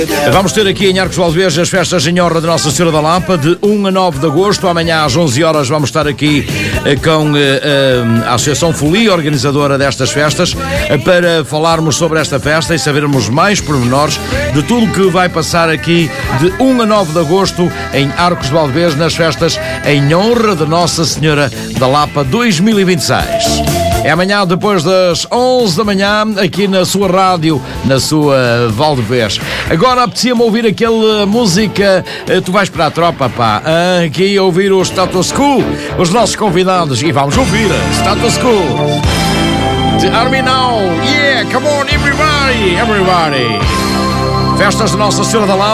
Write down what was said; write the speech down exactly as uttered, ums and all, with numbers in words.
Vamos ter aqui em Arcos de Valdevez as festas em honra de Nossa Senhora da Lapa, de um a nove de agosto. Amanhã às onze horas vamos estar aqui eh, com eh, a Associação Folia, organizadora destas festas, eh, para falarmos sobre esta festa e sabermos mais pormenores de tudo que vai passar aqui de um a nove de agosto em Arcos de Valdevez, nas festas em honra de Nossa Senhora da Lapa dois mil e vinte e seis. É amanhã depois das onze da manhã, aqui na sua rádio, na sua Valdevez. Agora apetecia-me ouvir aquela música, tu vais para a tropa, pá, aqui ouvir o Status Quo, os nossos convidados, e vamos ouvir Status Quo, The Army Now, yeah, come on everybody, everybody. Festas de Nossa Senhora da Lapa.